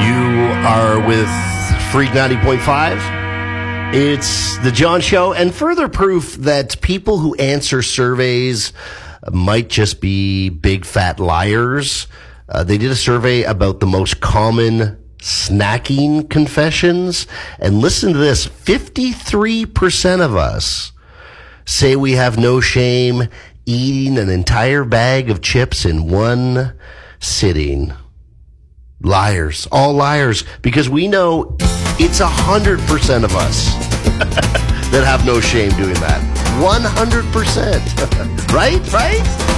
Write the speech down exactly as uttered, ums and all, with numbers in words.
You are with Freak ninety point five. It's the John Show, and further proof that people who answer surveys might just be big fat liars. Uh, they did a survey about the most common snacking confessions, and listen to this, fifty-three percent of us say we have no shame eating an entire bag of chips in one sitting. Liars, all liars, because we know it's one hundred percent of us that have no shame doing that. one hundred percent. Right? Right?